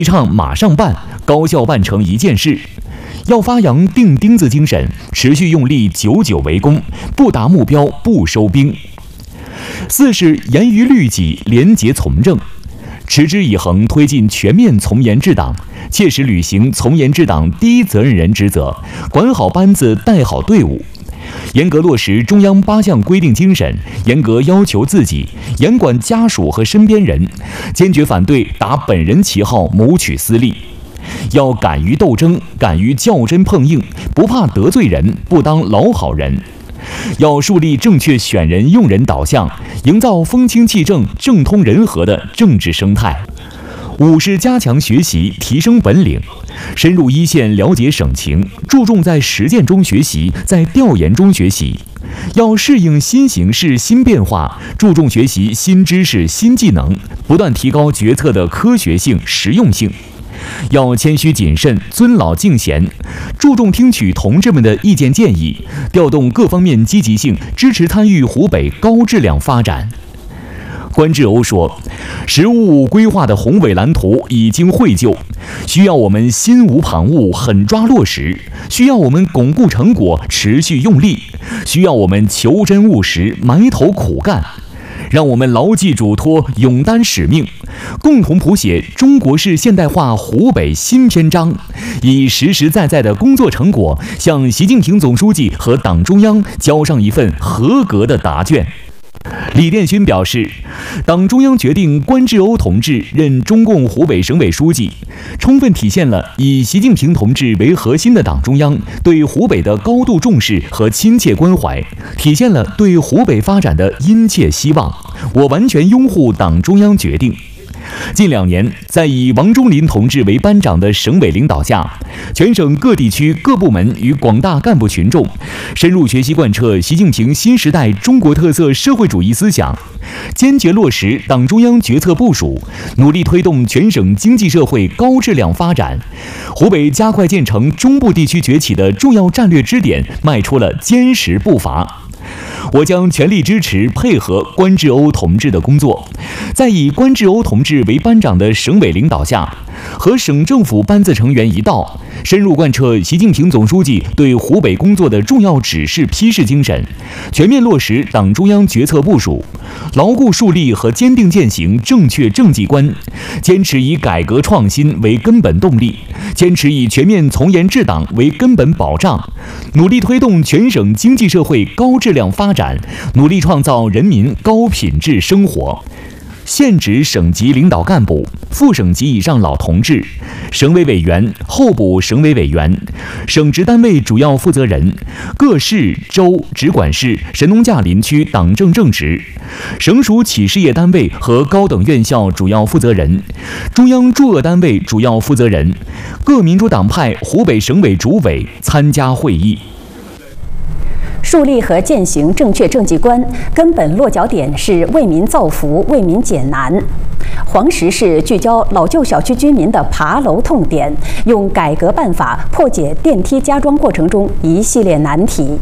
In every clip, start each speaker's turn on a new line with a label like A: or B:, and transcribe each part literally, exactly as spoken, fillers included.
A: 提倡马上办，高效办成一件事。要发扬钉钉子精神，持续用力，久久为功，不达目标不收兵。四是严于律己，廉洁从政，持之以恒推进全面从严治党，切实履行从严治党第一责任人职责，管好班子，带好队伍。严格落实中央八项规定精神，严格要求自己，严管家属和身边人，坚决反对打本人旗号谋取私利。要敢于斗争，敢于较真碰硬，不怕得罪人，不当老好人。要树立正确选人用人导向，营造风清气正、政通人和的政治生态。五是加强学习，提升本领，深入一线了解省情，注重在实践中学习，在调研中学习。要适应新形势、新变化，注重学习新知识、新技能，不断提高决策的科学性、实用性。要谦虚谨慎，尊老敬贤，注重听取同志们的意见建议，调动各方面积极性，支持参与湖北高质量发展。关志欧说，十五五规划的宏伟蓝图已经绘就，需要我们心无旁骛，狠抓落实，需要我们巩固成果，持续用力，需要我们求真务实，埋头苦干。让我们牢记嘱托，勇担使命，共同谱写中国式现代化湖北新篇章，以实实在在的工作成果，向习近平总书记和党中央交上一份合格的答卷。李殿勋表示，党中央决定关志欧同志任中共湖北省委书记，充分体现了以习近平同志为核心的党中央对湖北的高度重视和亲切关怀，体现了对湖北发展的殷切希望。我完全拥护党中央决定。近两年，在以王忠林同志为班长的省委领导下，全省各地区各部门与广大干部群众深入学习贯彻习近平新时代中国特色社会主义思想，坚决落实党中央决策部署，努力推动全省经济社会高质量发展。湖北加快建成中部地区崛起的重要战略支点迈出了坚实步伐。我将全力支持配合关志欧同志的工作，在以关志欧同志为班长的省委领导下，和省政府班子成员一道，深入贯彻习近平总书记对湖北工作的重要指示批示精神，全面落实党中央决策部署，牢固树立和坚定践行正确政绩观，坚持以改革创新为根本动力，坚持以全面从严治党为根本保障，努力推动全省经济社会高质量发展，努力创造人民高品质生活。现职省级领导干部、副省级以上老同志、省委委员、候补省委委员、省直单位主要负责人、各市州直管市神农架林区党政正职、省属企事业单位和高等院校主要负责人、中央驻鄂单位主要负责人、各民主党派湖北省委主委参加会议。
B: 树立和践行正确政绩观，根本落脚点是为民造福、为民解难。黄石市聚焦老旧小区居民的爬楼痛点，用改革办法破解电梯加装过程中一系列难题。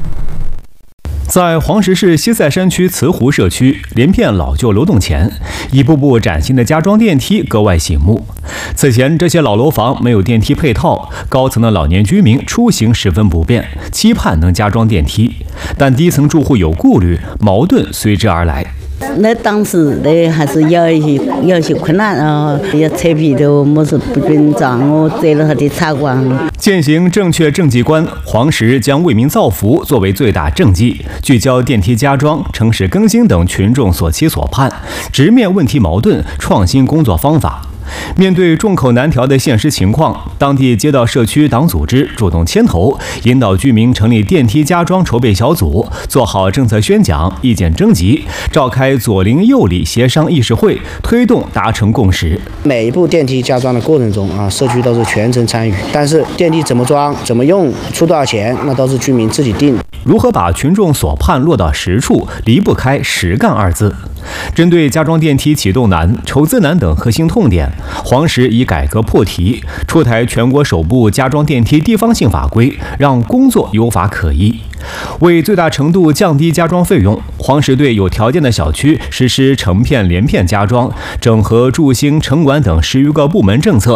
C: 在黄石市西塞山区慈湖社区，连片老旧楼栋前，一部部崭新的加装电梯格外醒目。此前，这些老楼房没有电梯配套，高层的老年居民出行十分不便，期盼能加装电梯，但低层住户有顾虑，矛盾随之而来。
D: 那当时的还是有一些有一些困难啊，要拆壁的么是不准装哦，摘了他的采光。
C: 践行正确政绩观，黄石将为民造福作为最大政绩，聚焦电梯加装、城市更新等群众所期所盼，直面问题矛盾，创新工作方法。面对众口难调的现实情况，当地街道社区党组织主动牵头，引导居民成立电梯加装筹备小组，做好政策宣讲、意见征集，召开左邻右里协商议事会，推动达成共识。
E: 每一步电梯加装的过程中啊，社区都是全程参与，但是电梯怎么装、怎么用、出多少钱，那都是居民自己定。
C: 如何把群众所盼落到实处，离不开实干二字。针对加装电梯启动难、筹资难等核心痛点，黄石以改革破题，出台全国首部加装电梯地方性法规，让工作有法可依。 为最大程度降低加装费用，黄石对有条件的小区实施成片连片加装，整合住兴、城管等十余个部门政策，